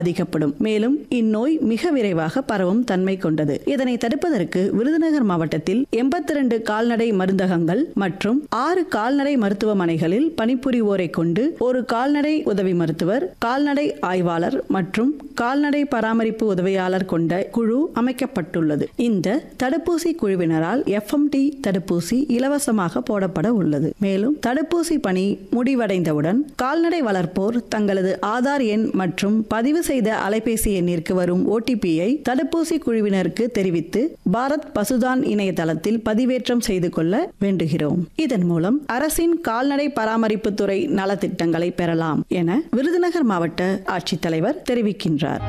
பாதிக்கப்படும். மேலும் இந்நோய் மிக விரைவாக பரவும் தன்மை கொண்டது. இதனை தடுப்பதற்கு விருதுநகர் மாவட்டத்தில் 82 கால்நடை மருந்தகங்கள் மற்றும் 6 கால்நடை மருத்துவமனைகளில் பணிபுரிவோரை கொண்டு ஒரு கால்நடை உதவி மருத்துவர், கால்நடை ஆய்வாளர் மற்றும் கால்நடை பராமரிப்பு உதவியாளர் கொண்ட குழு அமைக்கப்பட்டுள்ளது. இந்த தடுப்பூசி குழுவினரால் FMT தடுப்பூசி இலவசமாக போடப்பட உள்ளது. மேலும் தடுப்பூசி பணி முடிவடைந்தவுடன் கால்நடை வளர்ப்போர் தங்களது ஆதார் எண் மற்றும் பதிவு செய்த அலைபேசி எண்ணிற்கு வரும் OTP-ஐ தடுப்பூசி குழுவினருக்கு தெரிவித்து பாரத் பசுதான் இணையதளத்தில் பதிவேற்றம் செய்து கொள்ள வேண்டுகிறோம். இதன் மூலம் அரசின் கால்நடை பராமரிப்பு துறை நலத்திட்டங்களை பெறலாம் என விருதுநகர் மாவட்ட ஆட்சித்தலைவர் தெரிவிக்கின்றார்.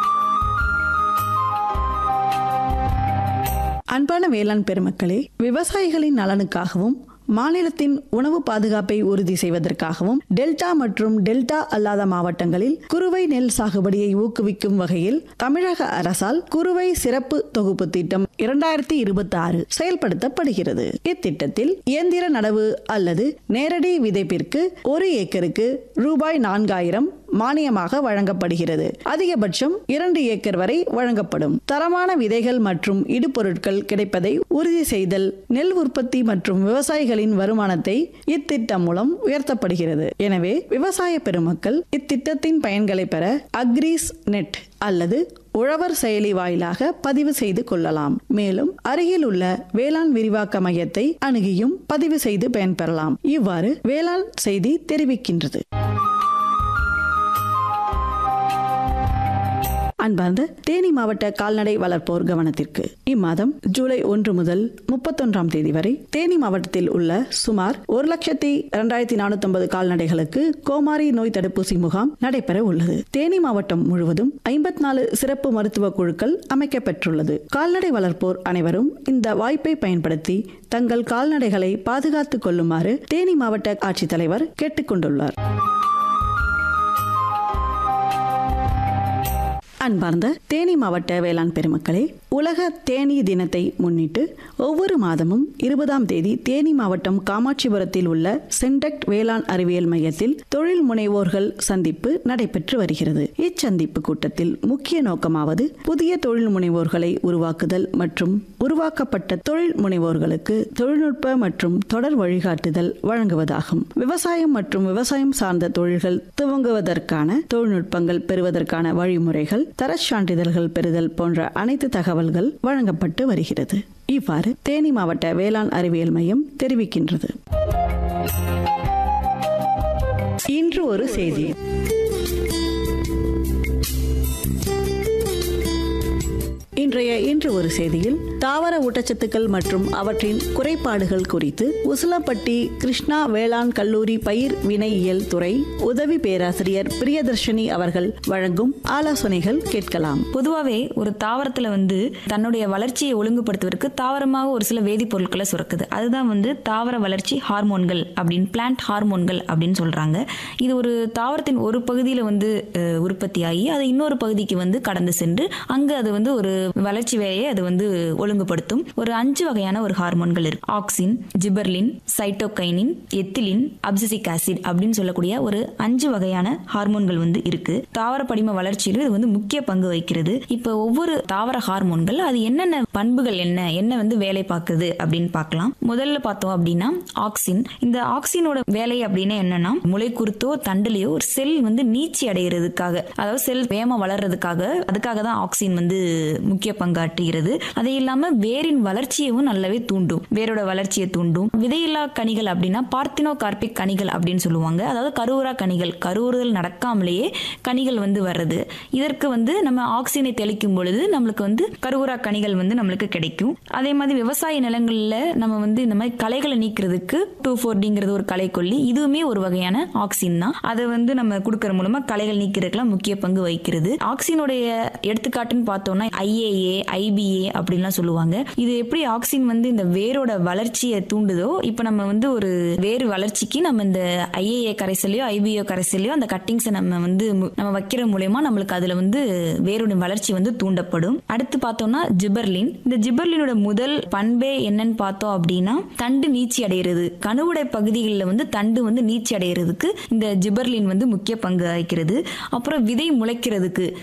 அன்பான வேளாண் பெருமக்களே, விவசாயிகளின் நலனுக்காகவும் மாநிலத்தின் உணவு பாதுகாப்பை உறுதி செய்வதற்காகவும் டெல்டா மற்றும் டெல்டா அல்லாத மாவட்டங்களில் குறுவை நெல் சாகுபடியை ஊக்குவிக்கும் வகையில் தமிழக அரசால் குறுவை சிறப்பு தொகுப்பு திட்டம் 2026 செயல்படுத்தப்படுகிறது. இத்திட்டத்தில் இயந்திர நடவு அல்லது நேரடி விதைப்பிற்கு 1 ஏக்கருக்கு ரூபாய் 4000 மானியமாக வழங்கப்படுகிறது. அதிகபட்சம் 2 ஏக்கர் வரை வழங்கப்படும். தரமான விதைகள் மற்றும் இடுபொருட்கள் கிடைப்பதை உறுதி செய்தல் நெல் உற்பத்தி மற்றும் விவசாயிகளின் வருமானத்தை இத்திட்டம் மூலம் உயர்த்தப்படுகிறது. எனவே விவசாய பெருமக்கள் இத்திட்டத்தின் பயன்களை பெற அக்ரிஸ் நெட் அல்லது உழவர் செயலி வாயிலாக பதிவு செய்து கொள்ளலாம். மேலும் அருகில் உள்ள வேளாண் விரிவாக்க மையத்தை அணுகியும் பதிவு செய்து பயன்பெறலாம். இவ்வாறு வேளாண் செய்தி தெரிவிக்கின்றது. அன்பார்ந்த தேனி மாவட்ட கால்நடை வளர்ப்போர் கவனத்திற்கு, இம்மாதம் ஜூலை 1 முதல் 31ஆம் தேதி வரை தேனி மாவட்டத்தில் உள்ள சுமார் 1,02,450 கால்நடைகளுக்கு கோமாரி நோய் தடுப்பூசி முகாம் நடைபெற உள்ளது. தேனி மாவட்டம் முழுவதும் 54 சிறப்பு மருத்துவ குழுக்கள் அமைக்கப்பெற்றுள்ளது. கால்நடை வளர்ப்போர் அனைவரும் இந்த வாய்ப்பை பயன்படுத்தி தங்கள் கால்நடைகளை பாதுகாத்துக் கொள்ளுமாறு தேனி மாவட்ட ஆட்சித்தலைவர் கேட்டுக்கொண்டுள்ளார். அன்பார்ந்த தேனி மாவட்ட வேளாண் பெருமக்களே, உலக தேனீ தினத்தை முன்னிட்டு ஒவ்வொரு மாதமும் 20ஆம் தேதி தேனி மாவட்டம் காமாட்சிபுரத்தில் உள்ள சென்டெக்ட் வேளாண் அறிவியல் மையத்தில் தொழில் முனைவோர்கள் சந்திப்பு நடைபெற்று வருகிறது. இச்சந்திப்பு கூட்டத்தில் முக்கிய நோக்கமாவது புதிய தொழில் முனைவோர்களை உருவாக்குதல் மற்றும் உருவாக்கப்பட்ட தொழில் முனைவோர்களுக்கு தொழில்நுட்ப மற்றும் தொடர் வழிகாட்டுதல் வழங்குவதாகும். விவசாயம் மற்றும் விவசாயம் சார்ந்த தொழில்கள் துவங்குவதற்கான தொழில்நுட்பங்கள் பெறுவதற்கான வழிமுறைகள், தர சான்றிதழ்கள் பெறுதல் போன்ற அனைத்து தகவல்கள் வழங்கப்பட்டு வருகிறது. இவ்வாறு தேனி மாவட்ட வேளாண் அறிவியல் மையம் தெரிவிக்கின்றது. இன்று ஒரு செய்தி. இன்று ஒரு செய்தியில் தாவர ஊட்டச்சத்துக்கள் மற்றும் அவற்றின் குறைபாடுகள் குறித்து உசிலம்பட்டி கிருஷ்ணா வேளாண் கல்லூரி பயிர் வினையியல் துறை உதவி பேராசிரியர் பிரியதர்ஷினி அவர்கள் வழங்கும் ஆலோசனைகள் கேட்கலாம். பொதுவாகவே ஒரு தாவரத்துல தன்னுடைய வளர்ச்சியை ஒழுங்குபடுத்துவதற்கு தாவரமாக ஒரு சில வேதிப்பொருட்களை சுரக்குது. அதுதான் தாவர வளர்ச்சி ஹார்மோன்கள் அப்படின்னு, பிளான்ட் ஹார்மோன்கள் அப்படின்னு சொல்றாங்க. இது ஒரு தாவரத்தின் ஒரு பகுதியில உற்பத்தியாகி அது இன்னொரு பகுதிக்கு கடந்து சென்று அங்கு அது ஒரு வளர்ச்சி வேலையை அது ஒழுங்குபடுத்தும். ஒரு 5 வகையான ஒரு ஹார்மோன்கள் இருக்கு. Auxin, gibberellin, cytokinin, ethylene, abscisic acid அப்படின்னு சொல்லக்கூடிய ஒரு 5 வகையான ஹார்மோன்கள் இருக்கு. தாவர படிம வளர்ச்சியில் இது முக்கிய பங்கு வகிக்கிறது. இப்ப ஒவ்வொரு தாவர ஹார்மோன்கள் அது என்னென்ன பண்புகள் என்ன வேலை பார்க்குது அப்படின்னு பார்க்கலாம். முதல்ல பார்த்தோம் அப்படின்னா ஆக்சின். இந்த ஆக்சினோட வேலை அப்படின்னு என்னன்னா, முளை குருத்தோ தண்டுலையோ ஒரு செல் நீச்சி அடைகிறதுக்காக, அதாவது செல் வேகமா வளர்றதுக்காக, அதுக்காக தான் ஆக்சின் முக்கிய பங்காற்றுகிறது. அதை இல்லாம வேரின் வளர்ச்சியவும் நல்லாவே தூண்டும். வேரோட வளர்ச்சியை தூண்டும். விதையில்லா கனிகள் அப்படின்னா பார்த்தினோகார்பிக் கனிகள் அப்படின்னு சொல்லுவாங்க. அதாவது கருவுறா கனிகள், கருவுறுதல் நடக்காமலேயே கனிகள் வர்றது. இதற்கு நம்ம ஆக்சினை தெளிக்கும் பொழுது நம்மளுக்கு கருவுறா கனிகள் நம்மளுக்கு கிடைக்கும். அதே மாதிரி விவசாய நிலங்கள்ல நம்ம இந்த மாதிரி களைகளை நீக்கிறதுக்கு 2,4-டிங்கிறது ஒரு களைக்கொல்லி. இதுவுமே ஒரு வகையான ஆக்சின் தான். அதை நம்ம கொடுக்கற மூலமா களைகள் நீக்கிறதுக்கெல்லாம் முக்கிய பங்கு வகிக்கிறது. ஆக்சினுடைய எடுத்துக்காட்டுன்னு பார்த்தோம்னா IAA, IBA அப்படின்லாம் சொல்லுவாங்க. இது எப்படி ஆக்சின் இந்த வேரோட வளர்ச்சியை தூண்டுதோ, இப்ப நம்ம ஒரு வேறு வளர்ச்சிக்கு நம்ம இந்த IAA கரைசலையோ IBA கரைசலையோ அந்த கட்டிங்ஸை நம்ம வைக்கிற மூலமா நம்மளுக்கு அதுல வேரோட வளர்ச்சி தூண்டப்படும். அடுத்து பார்த்தோம்னா ஜிபர்லின். இந்த ஜிபர்லினோட முதல் பண்பே என்னன்னு பார்த்தோம் அப்படின்னா, தண்டு நீச்சி அடைகிறது. கணுவுடை பகுதிகளில் தண்டு நீச்சி அடைகிறதுக்கு இந்த ஜிபர்லின் முக்கிய பங்கு வகிக்கிறது. அப்புறம் விதை முளைக்கிறதுக்கு